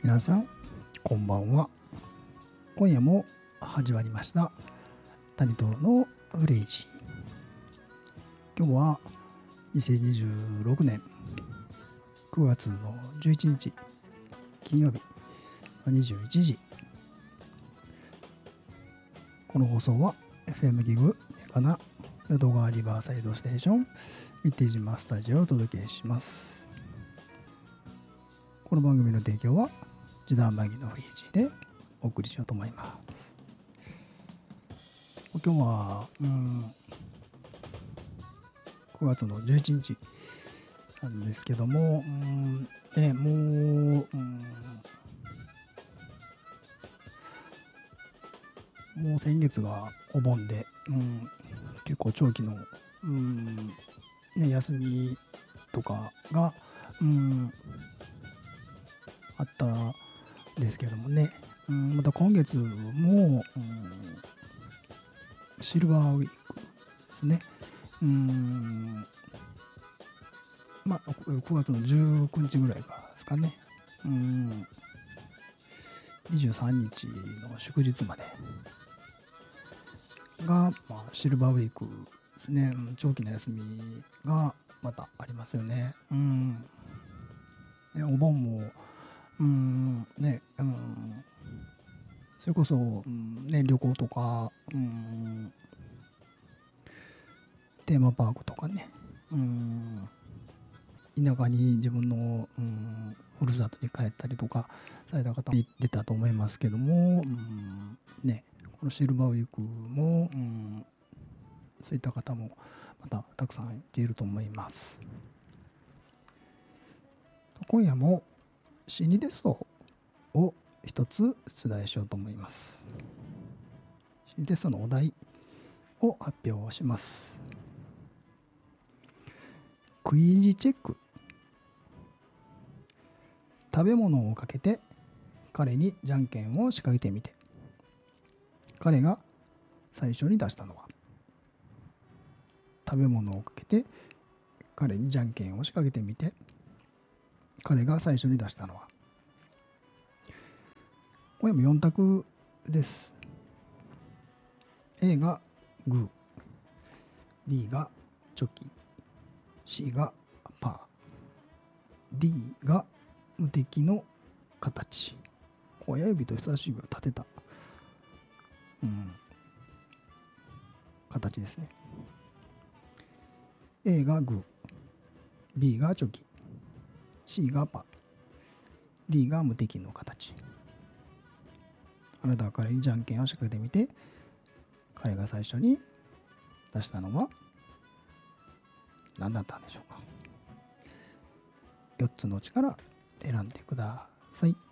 皆さんこんばんは。今夜も始まりました谷戸のフレイジ。今日は2026年9月の11日金曜日21時。この放送は FM ギグメカナ淀川リバーサイドステーションミッテージマスタジオをお届けします。この番組の提供はジダンバギのフリージーでお送りしようと思います。今日は9月の11日なんですけども、もう先月がお盆で、結構長期の、休みとかが、あったんですけどもね、また今月も、シルバーウィークですね。9月の19日ぐらいからですかね。23日の祝日までが、シルバーウィークですね。長期の休みがまたありますよね。お盆もそれこそ、旅行とか、テーマパークとかね、田舎に自分の、ふるさとに帰ったりとかされた方も出たと思いますけども、このシルバーウィークも、そういった方もまたたくさんいていると思います。今夜も心理テストを一つ出題しようと思います。心理テストのお題を発表します。クイズチェック。食べ物をかけて彼にじゃんけんを仕掛けてみて。彼が最初に出したのは。食べ物をかけて彼にじゃんけんを仕掛けてみて。彼が最初に出したのは。これも4択です。A がグー、B がチョキ、C がパー、D が無敵の形。親指と人差し指を立てた、形ですね。A がグー、B がチョキ、C がパー、D が無敵の形。あなたは彼にじゃんけんを仕掛けてみて、彼が最初に出したのは何だったんでしょうか。4つのうちから選んでください。